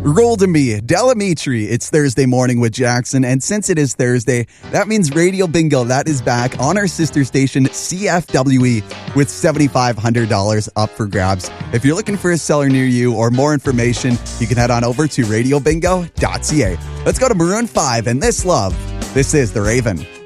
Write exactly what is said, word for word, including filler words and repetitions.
Roll to me, Delamitri. It's Thursday morning with Jackson, and since it is Thursday, that means Radio Bingo, that is back on our sister station, C F W E, with seven thousand five hundred dollars up for grabs. If you're looking for a seller near you or more information, you can head on over to radio bingo dot c a. Let's go to Maroon five and This Love. This is The Raven.